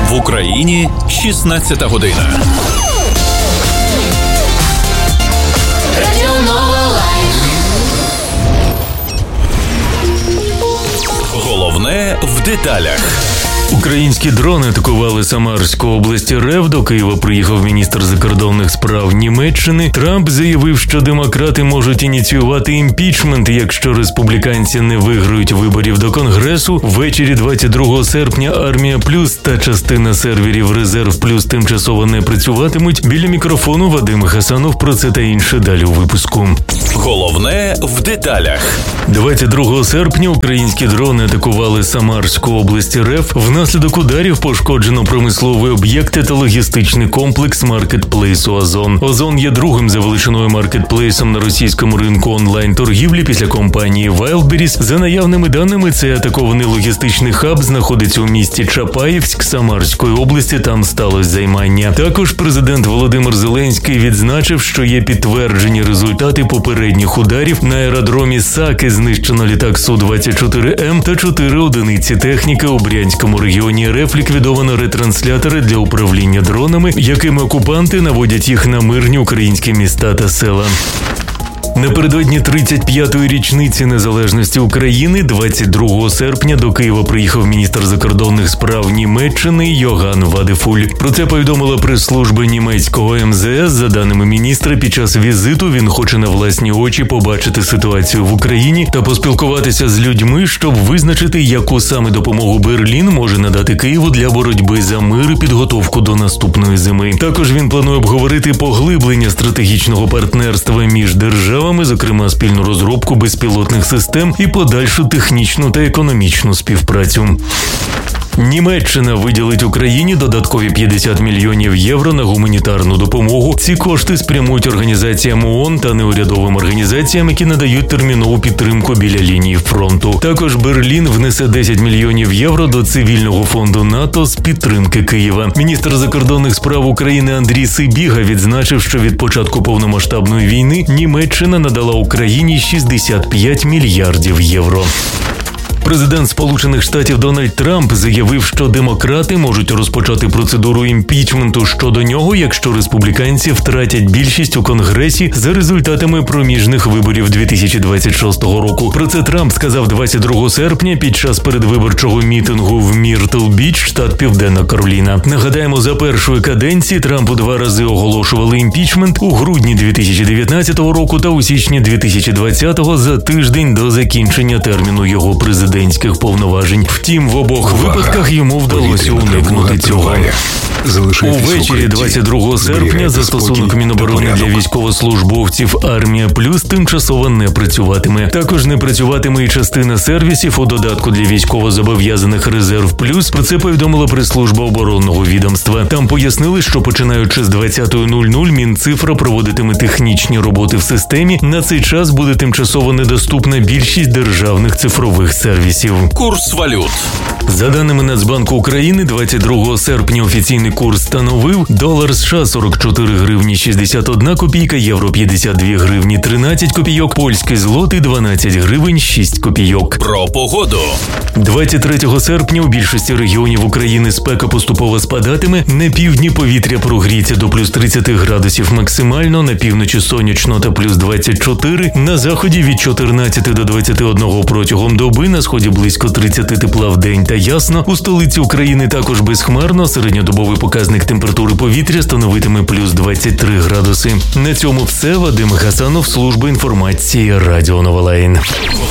В Україні 16 година. Головне в деталях. Українські дрони атакували Самарську область РФ. До Києва приїхав міністр закордонних справ Німеччини. Трамп заявив, що демократи можуть ініціювати імпічмент, якщо республіканці не виграють виборів до Конгресу. Ввечері 22 серпня Армія Плюс та частина серверів Резерв Плюс тимчасово не працюватимуть. Біля мікрофону Вадим Хасанов. Про це та інше далі у випуску. Головне в деталях. 22 серпня українські дрони атакували Самарську область РФ. Внаслідок ударів пошкоджено промислові об'єкти та логістичний комплекс маркетплейсу «Озон». «Озон» є другим за величиною маркетплейсом на російському ринку онлайн-торгівлі після компанії Wildberries. За наявними даними, цей атакований логістичний хаб знаходиться у місті Чапаєвськ Самарської області, там сталося займання. Також президент Володимир Зеленський відзначив, що є підтверджені результати попередніх ударів. На аеродромі Саки знищено літак Су-24М та 4 одиниці техніки. У Брянському регіоні РФ ліквідовано ретранслятори для управління дронами, якими окупанти наводять їх на мирні українські міста та села. Напередодні 35-ї річниці незалежності України 22 серпня до Києва приїхав міністр закордонних справ Німеччини Йоган Вадефуль. Про це повідомила прес-служба німецького МЗС. За даними міністра, під час візиту він хоче на власні очі побачити ситуацію в Україні та поспілкуватися з людьми, щоб визначити, яку саме допомогу Берлін може надати Києву для боротьби за мир і підготовку до наступної зими. Також він планує обговорити поглиблення стратегічного партнерства між державами, зокрема спільну розробку безпілотних систем і подальшу технічну та економічну співпрацю. Німеччина виділить Україні додаткові 50 мільйонів євро на гуманітарну допомогу. Ці кошти спрямують організаціям ООН та неурядовим організаціям, які надають термінову підтримку біля лінії фронту. Також Берлін внесе 10 мільйонів євро до цивільного фонду НАТО з підтримки Києва. Міністр закордонних справ України Андрій Сибіга відзначив, що від початку повномасштабної війни Німеччина надала Україні 65 мільярдів євро. Президент Сполучених Штатів Дональд Трамп заявив, що демократи можуть розпочати процедуру імпічменту щодо нього, якщо республіканці втратять більшість у Конгресі за результатами проміжних виборів 2026 року. Про це Трамп сказав 22 серпня під час передвиборчого мітингу в Міртл-Біч, штат Південна Кароліна. Нагадаємо, за першої каденції Трампу 2 рази оголошували імпічмент у грудні 2019 року та у січні 2020 за тиждень до закінчення терміну його президентських повноважень. Втім, в обох випадках йому вдалося уникнути цього. Увечері 22 серпня застосунок Міноборони для військовослужбовців «Армія Плюс» тимчасово не працюватиме. Також не працюватиме і частина сервісів у додатку для військовозобов'язаних «Резерв Плюс». Про це повідомила прес-служба оборонного відомства. Там пояснили, що починаючи з 20.00 Мінцифра проводитиме технічні роботи в системі. На цей час буде тимчасово недоступна більшість державних цифрових сервісів. Курс валют. За даними Нацбанку України, 22 серпня офіційний курс становив долар США 44 гривні 61 копійка, євро 52 гривні 13 копійок, польський злотий 12 гривень 6 копійок. Про погоду. 23 серпня у більшості регіонів України спека поступово спадатиме. На півдні повітря прогріється до плюс 30 градусів максимально, на півночі сонячно та плюс 24, на заході від 14 до 21 протягом доби, на сході близько 30 тепла в день та ясно. У столиці України також безхмарно, середньодобовий показник температури повітря становитиме плюс 23 градуси. На цьому все. Вадим Хасанов, служба інформації Радіо Новолайн.